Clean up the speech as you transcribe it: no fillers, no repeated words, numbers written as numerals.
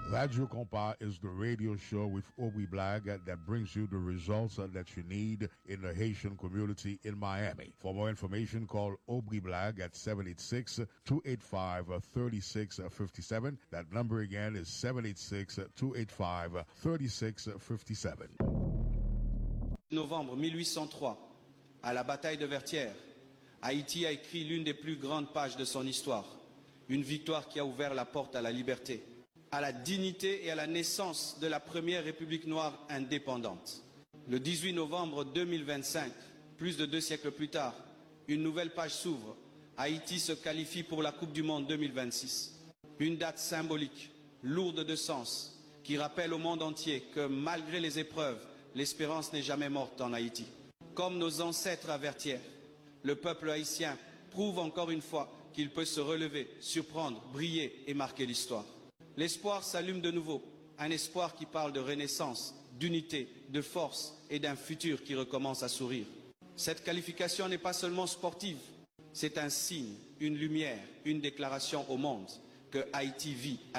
Radio Compa is the radio show with Obi Black that brings you the results that you need in the Haitian community in Miami. For more information, call Obi Black at 786-285-3657. That number again is 786-285-3657. Novembre 1803, à la bataille de Vertières, Haïti a écrit l'une des plus grandes pages de son histoire. Une victoire qui a ouvert la porte à la liberté, à la dignité et à la naissance de la première République noire indépendante. Le 18 novembre 2025, plus de 2 siècles plus tard, une nouvelle page s'ouvre. Haïti se qualifie pour la Coupe du Monde 2026. Une date symbolique, lourde de sens, qui rappelle au monde entier que malgré les épreuves, l'espérance n'est jamais morte en Haïti. Comme nos ancêtres à Vertières, le peuple haïtien prouve encore une fois qu'il peut se relever, surprendre, briller et marquer l'histoire. L'espoir s'allume de nouveau, un espoir qui parle de renaissance, d'unité, de force et d'un futur qui recommence à sourire. Cette qualification n'est pas seulement sportive, c'est un signe, une lumière, une déclaration au monde que Haïti vit